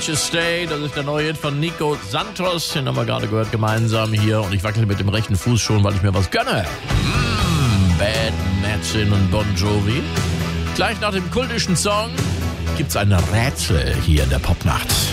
Can't You Stay, das ist der neue Hit von Nico Santos, den haben wir gerade gehört gemeinsam hier und ich wackel mit dem rechten Fuß schon, weil ich mir was gönne. Bad Medicine und Bon Jovi. Gleich nach dem kultischen Song gibt's ein Rätsel hier in der Popnacht.